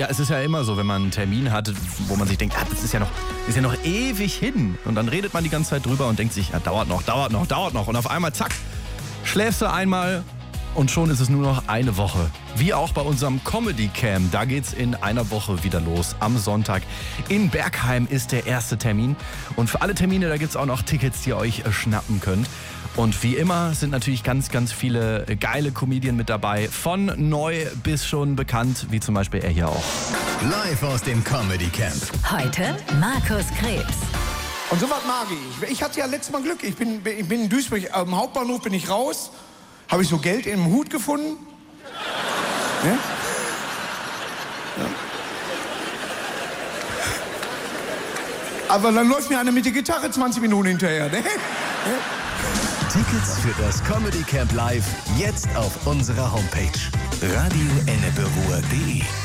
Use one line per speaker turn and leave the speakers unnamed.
Ja, es ist ja immer so, wenn man einen Termin hat, wo man sich denkt, das ist ja noch ewig hin. Und dann redet man die ganze Zeit drüber und denkt sich, dauert noch. Und auf einmal, zack, schläfst du einmal und schon ist es nur noch eine Woche. Wie auch bei unserem Comedy Camp. Da geht's in einer Woche wieder los. Am Sonntag in Bergheim ist der erste Termin. Und für alle Termine, da gibt's auch noch Tickets, die ihr euch schnappen könnt. Und wie immer sind natürlich ganz, ganz viele geile Comedien mit dabei. Von neu bis schon bekannt, wie zum Beispiel er hier auch.
Live aus dem Comedy Camp.
Heute Markus Krebs.
Und so was mag ich. Ich hatte ja letztes Mal Glück. Ich bin in Duisburg, am Hauptbahnhof bin ich raus. Habe ich so Geld in dem Hut gefunden. Ja? Ja. Aber dann läuft mir einer mit der Gitarre 20 Minuten hinterher. Ne?
Tickets für das Comedy Camp Live jetzt auf unserer Homepage radioenneberur.de.